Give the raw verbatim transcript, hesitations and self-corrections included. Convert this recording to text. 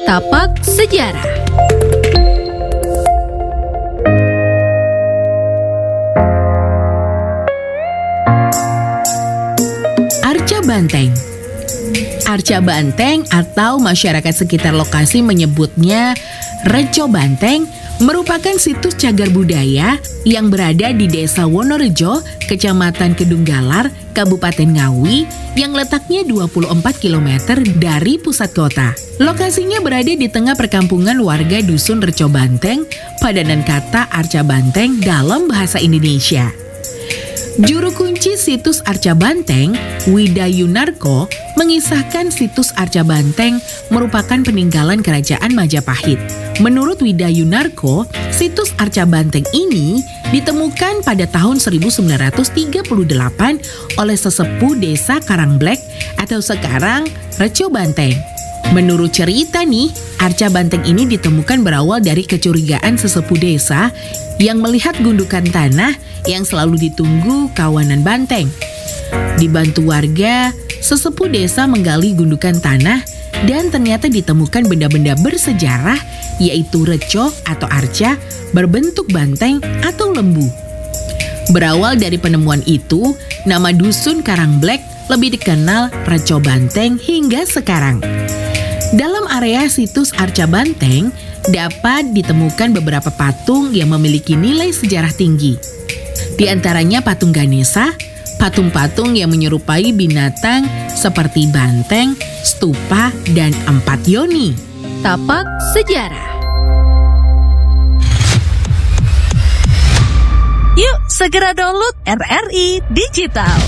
Tapak Sejarah. Arca Banteng. Arca Banteng atau masyarakat sekitar lokasi menyebutnya Reco Banteng merupakan situs cagar budaya yang berada di Desa Wonorejo, Kecamatan Kedunggalar, Kabupaten Ngawi yang letaknya dua puluh empat kilometer dari pusat kota. Lokasinya berada di tengah perkampungan warga Dusun Reco Banteng, padanan kata Arca Banteng dalam bahasa Indonesia. Juru kunci situs Arca Banteng, Wida Yunarko, mengisahkan situs Arca Banteng merupakan peninggalan Kerajaan Majapahit. Menurut Wida Yunarko, situs Arca Banteng ini ditemukan pada tahun seribu sembilan ratus tiga puluh delapan oleh sesepuh desa Karangblek atau sekarang Reco Banteng. Menurut cerita nih, Arca Banteng ini ditemukan berawal dari kecurigaan sesepuh desa yang melihat gundukan tanah yang selalu ditunggu kawanan banteng. Dibantu warga, sesepuh desa menggali gundukan tanah dan ternyata ditemukan benda-benda bersejarah yaitu reco atau arca berbentuk banteng atau lembu. Berawal dari penemuan itu, nama dusun Karangblek lebih dikenal Reco Banteng hingga sekarang. Dalam area situs Arca Banteng dapat ditemukan beberapa patung yang memiliki nilai sejarah tinggi. Di antaranya patung Ganesha, patung-patung yang menyerupai binatang seperti banteng, stupa, dan empat yoni. Tapak Sejarah. Yuk segera download R R I Digital.